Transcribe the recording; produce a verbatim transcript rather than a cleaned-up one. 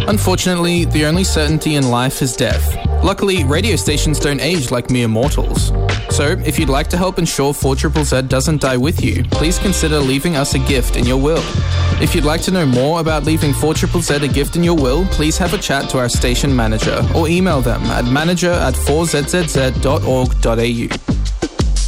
Unfortunately, the only certainty in life is death. Luckily, radio stations don't age like mere mortals. So, if you'd like to help ensure four Z Z Z doesn't die with you, please consider leaving us a gift in your will. If you'd like to know more about leaving four Z Z Z a gift in your will, please have a chat to our station manager or email them at manager at four z z z dot org dot a u.